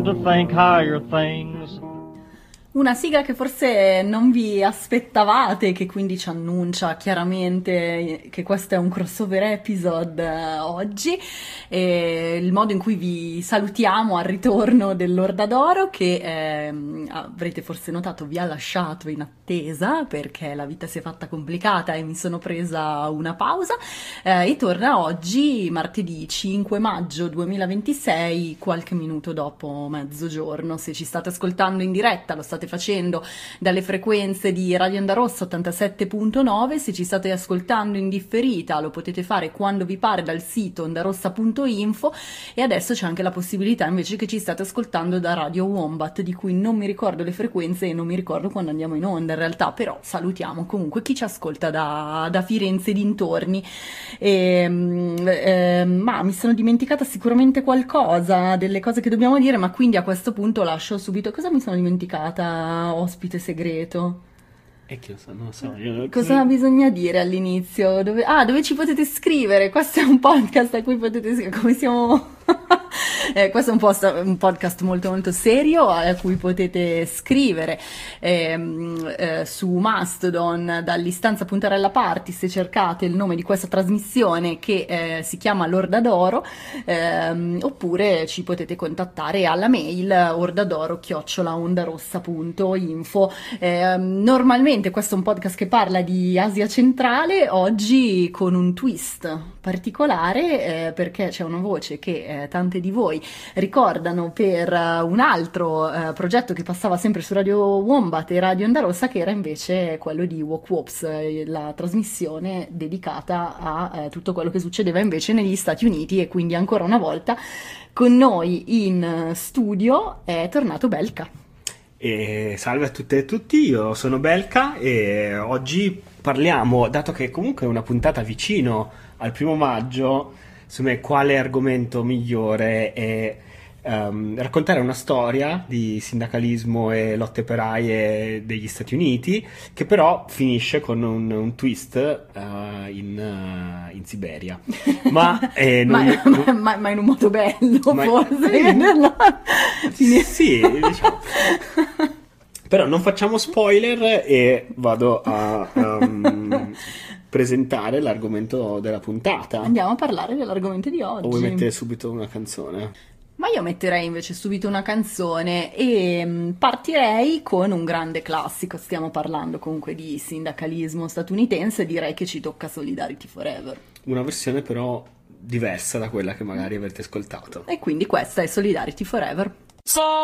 to think higher things. Una sigla che forse non vi aspettavate, che quindi ci annuncia chiaramente che questo è un crossover episode oggi, e il modo in cui vi salutiamo al ritorno dell'Orda d'Oro, che avrete forse notato vi ha lasciato in attesa perché la vita si è fatta complicata e mi sono presa una pausa, e torna oggi, martedì 5 maggio 2026, qualche minuto dopo mezzogiorno. Se ci state ascoltando in diretta lo state facendo dalle frequenze di Radio Onda Rossa 87.9, se ci state ascoltando in differita lo potete fare quando vi pare dal sito ondarossa.info, e adesso c'è anche la possibilità invece che ci state ascoltando da Radio Wombat, di cui non mi ricordo le frequenze e non mi ricordo quando andiamo in onda in realtà, però salutiamo comunque chi ci ascolta da Firenze e dintorni. Ma mi sono dimenticata sicuramente qualcosa delle cose che dobbiamo dire, ma quindi a questo punto lascio subito. Cosa mi sono dimenticata, ospite segreto? E che non lo so. Cosa bisogna dire all'inizio? Dove ci potete scrivere? Questo è un podcast a cui potete scrivere. Come siamo... questo è un podcast molto molto serio a cui potete scrivere su Mastodon dall'istanza Puntarella Party, se cercate il nome di questa trasmissione che si chiama l'Orda d'Oro, oppure ci potete contattare alla mail ordadoro@ondarossa.info. Normalmente questo è un podcast che parla di Asia centrale, oggi con un twist particolare, perché c'è una voce che tante di voi ricordano per un altro progetto che passava sempre su Radio Wombat e Radio Onda Rossa, che era invece quello di Wok Wops, la trasmissione dedicata a tutto quello che succedeva invece negli Stati Uniti. E quindi ancora una volta con noi in studio è tornato Belka. E salve a tutte e tutti, io sono Belka e oggi parliamo, dato che comunque è una puntata vicino al 1 maggio, insomma, quale argomento migliore è raccontare una storia di sindacalismo e lotte operaie degli Stati Uniti, che però finisce con un twist in Siberia, ma in un modo bello, forse. Sì, diciamo. Però non facciamo spoiler e vado a presentare l'argomento della puntata. Andiamo a parlare dell'argomento di oggi. O vuoi mettere subito una canzone? Ma io metterei invece subito una canzone e partirei con un grande classico. Stiamo parlando comunque di sindacalismo statunitense, direi che ci tocca Solidarity Forever. Una versione però diversa da quella che magari avrete ascoltato. E quindi questa è Solidarity Forever.